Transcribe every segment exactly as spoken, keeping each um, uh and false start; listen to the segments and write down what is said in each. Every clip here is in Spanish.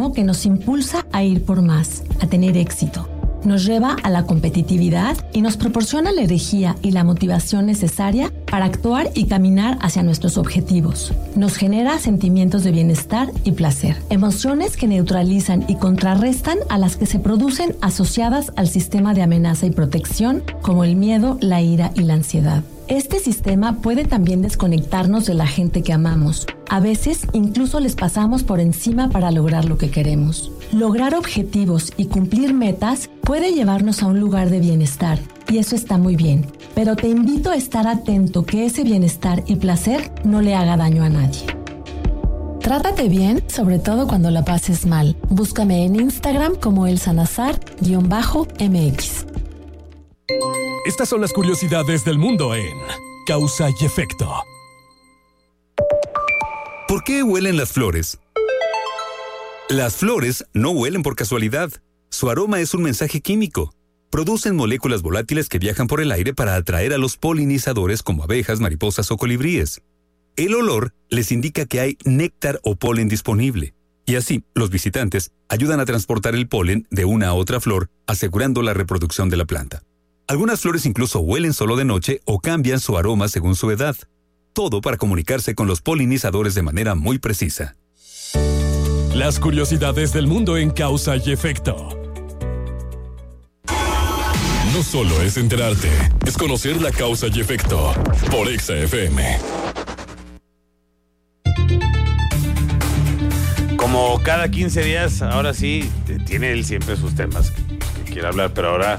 entusiasmo que nos impulsa a ir por más, a tener éxito. Nos lleva a la competitividad y nos proporciona la energía y la motivación necesaria para actuar y caminar hacia nuestros objetivos. Nos genera sentimientos de bienestar y placer, emociones que neutralizan y contrarrestan a las que se producen asociadas al sistema de amenaza y protección, como el miedo, la ira y la ansiedad. Este sistema puede también desconectarnos de la gente que amamos. A veces incluso les pasamos por encima para lograr lo que queremos. Lograr objetivos y cumplir metas puede llevarnos a un lugar de bienestar, y eso está muy bien. Pero te invito a estar atento que ese bienestar y placer no le haga daño a nadie. Trátate bien, sobre todo cuando la pases mal. Búscame en Instagram como elsanazar-M X. Estas son las curiosidades del mundo en Causa y Efecto. ¿Por qué huelen las flores? Las flores no huelen por casualidad. Su aroma es un mensaje químico. Producen moléculas volátiles que viajan por el aire para atraer a los polinizadores como abejas, mariposas o colibríes. El olor les indica que hay néctar o polen disponible. Y así, los visitantes ayudan a transportar el polen de una a otra flor, asegurando la reproducción de la planta. Algunas flores incluso huelen solo de noche o cambian su aroma según su edad. Todo para comunicarse con los polinizadores de manera muy precisa. Las curiosidades del mundo en Causa y Efecto. No solo es enterarte, es conocer la causa y efecto. Por Exa F M. Como cada quince días, ahora sí, tiene él siempre sus temas que, que quiere hablar, pero ahora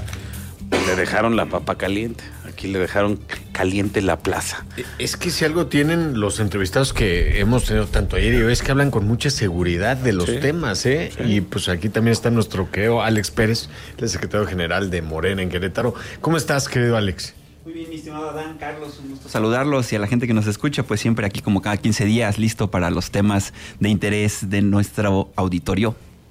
le dejaron la papa caliente. Aquí le dejaron caliente la plaza. Es que si algo tienen los entrevistados que hemos tenido tanto ayer y hoy es que hablan con mucha seguridad de los sí, temas, ¿eh? Sí. Y pues aquí también está nuestro querido Alex Pérez, el secretario general de Morena en Querétaro. ¿Cómo estás, querido Alex? Muy bien, mi estimado Adán, Carlos, un gusto saludarlos y a la gente que nos escucha, pues siempre aquí como cada quince días, listo para los temas de interés de nuestro auditorio.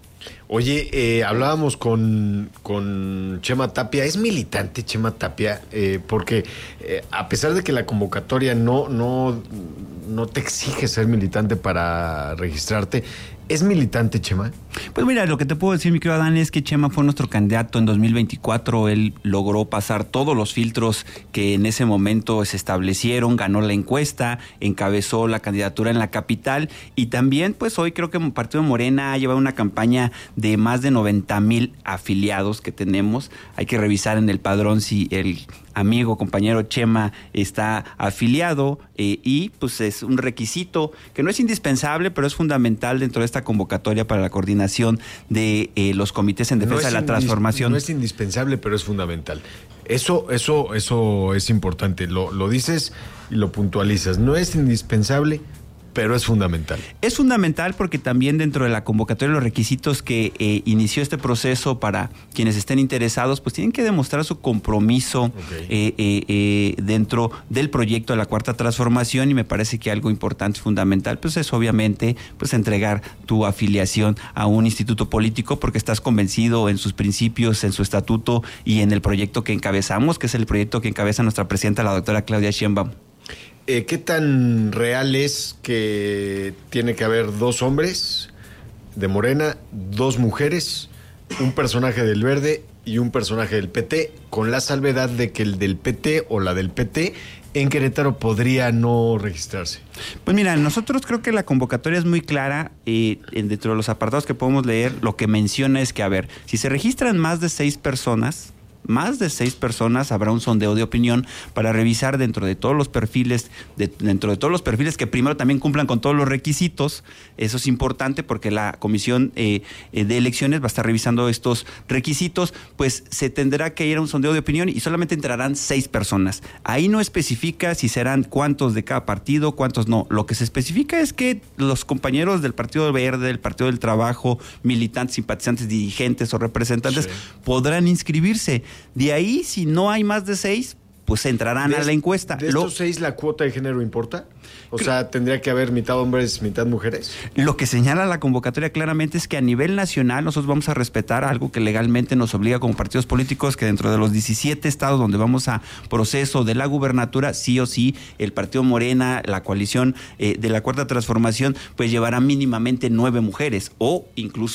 Oye, eh, hablábamos con, con Chema Tapia. ¿Es militante Chema Tapia? Eh, porque eh, a pesar de que la convocatoria no, no, no te exige ser militante para registrarte, ¿es militante, Chema? Pues mira, lo que te puedo decir, mi querido Adán, es que Chema fue nuestro candidato en dos mil veinticuatro. Él logró pasar todos los filtros que en ese momento se establecieron, ganó la encuesta, encabezó la candidatura en la capital y también, pues hoy creo que el Partido Morena ha llevado una campaña de más de noventa mil afiliados que tenemos. Hay que revisar en el padrón si el amigo, compañero Chema está afiliado eh, y pues es un requisito que no es indispensable, pero es fundamental dentro de esta convocatoria para la coordinación de eh, los comités en defensa no de la transformación. No es indispensable, pero es fundamental. Eso, eso, eso es importante. Lo, lo dices y lo puntualizas. No es indispensable, pero es fundamental. Es fundamental porque también dentro de la convocatoria los requisitos que eh, inició este proceso para quienes estén interesados, pues tienen que demostrar su compromiso okay. eh, eh, eh, dentro del proyecto de la Cuarta Transformación, y me parece que algo importante, fundamental, pues es obviamente pues entregar tu afiliación a un instituto político porque estás convencido en sus principios, en su estatuto y en el proyecto que encabezamos, que es el proyecto que encabeza nuestra presidenta, la doctora Claudia Sheinbaum. Eh, ¿Qué tan real es que tiene que haber dos hombres de Morena, dos mujeres, un personaje del Verde y un personaje del P T, con la salvedad de que el del P T o la del P T en Querétaro podría no registrarse? Pues mira, nosotros creo que la convocatoria es muy clara. Eh, dentro de los apartados que podemos leer, lo que menciona es que, a ver, si se registran más de seis personas... Más de seis personas, habrá un sondeo de opinión para revisar dentro de todos los perfiles, de, dentro de todos los perfiles que primero también cumplan con todos los requisitos. Eso es importante porque la Comisión eh, de Elecciones va a estar revisando estos requisitos, pues se tendrá que ir a un sondeo de opinión y solamente entrarán seis personas. Ahí no especifica si serán cuántos de cada partido, cuántos no. Lo que se especifica es que los compañeros del Partido Verde, del Partido del Trabajo, militantes, simpatizantes, dirigentes o representantes sí. podrán inscribirse. De ahí, si no hay más de seis, pues entrarán de, a la encuesta. ¿De estos Lo, seis la cuota de género importa? O sea, ¿tendría que haber mitad hombres, mitad mujeres? Lo que señala la convocatoria claramente es que a nivel nacional nosotros vamos a respetar algo que legalmente nos obliga como partidos políticos, que dentro de los diecisiete estados donde vamos a proceso de la gubernatura, sí o sí, el Partido Morena, la coalición eh, de la Cuarta Transformación, pues llevará mínimamente nueve mujeres o incluso